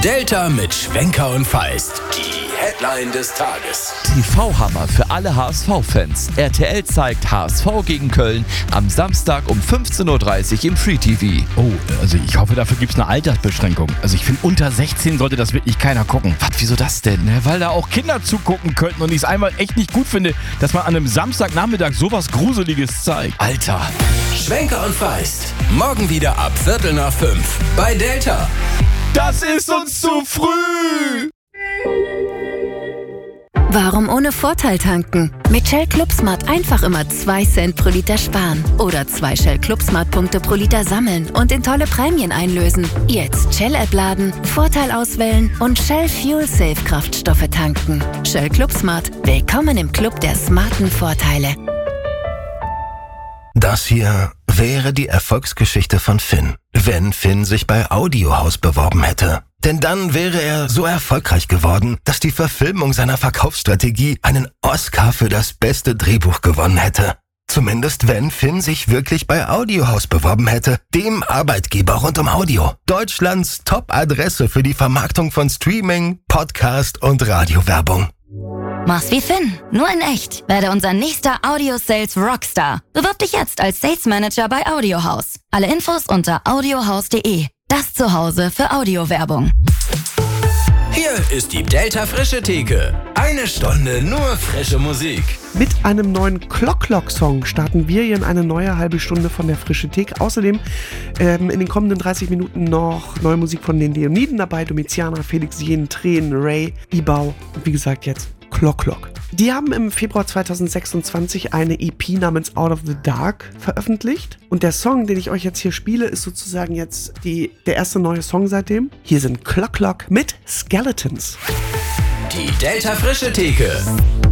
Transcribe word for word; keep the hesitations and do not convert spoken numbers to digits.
Delta mit Schwenker und Feist. Die Headline des Tages. T V-Hammer für alle H S V-Fans. R T L zeigt H S V gegen Köln am Samstag um fünfzehn Uhr dreißig im Free T V. Oh, also ich hoffe, dafür gibt es eine Altersbeschränkung. Also ich finde, unter sechzehn sollte das wirklich keiner gucken. Was, wieso das denn? Ne, weil da auch Kinder zugucken könnten und ich es einmal echt nicht gut finde, dass man an einem Samstagnachmittag sowas Gruseliges zeigt. Alter. Schwenker und Feist. Morgen wieder ab Viertel nach fünf bei Delta. Das ist uns zu früh! Warum ohne Vorteil tanken? Mit Shell ClubSmart einfach immer zwei Cent pro Liter sparen. Oder zwei Shell ClubSmart-Punkte pro Liter sammeln und in tolle Prämien einlösen. Jetzt Shell-App laden, Vorteil auswählen und Shell Fuel Safe Kraftstoffe tanken. Shell ClubSmart. Willkommen im Club der smarten Vorteile. Das hier wäre die Erfolgsgeschichte von Finn, wenn Finn sich bei Audiohaus beworben hätte. Denn dann wäre er so erfolgreich geworden, dass die Verfilmung seiner Verkaufsstrategie einen Oscar für das beste Drehbuch gewonnen hätte. Zumindest wenn Finn sich wirklich bei Audiohaus beworben hätte, dem Arbeitgeber rund um Audio. Deutschlands Top-Adresse für die Vermarktung von Streaming, Podcast und Radiowerbung. Mach's wie Finn, nur in echt. Werde unser nächster Audio-Sales Rockstar. Bewirb dich jetzt als Sales Manager bei Audiohaus. Alle Infos unter audiohaus punkt de. Das Zuhause für Audiowerbung. Hier ist die Delta Frische Theke. Eine Stunde nur frische Musik. Mit einem neuen Clock-Clock-Song starten wir hier in eine neue halbe Stunde von der Frische Theke. Außerdem ähm, in den kommenden dreißig Minuten noch neue Musik von den Leoniden dabei. Domiziana, Felix Jen, Tränen, Ray, Ibau und wie gesagt jetzt Clock Clock. Die haben im Februar zweitausendsechsundzwanzig eine E P namens Out of the Dark veröffentlicht. Und der Song, den ich euch jetzt hier spiele, ist sozusagen jetzt die, der erste neue Song seitdem. Hier sind Clock Clock mit Skeletons. Die Delta Frische Theke.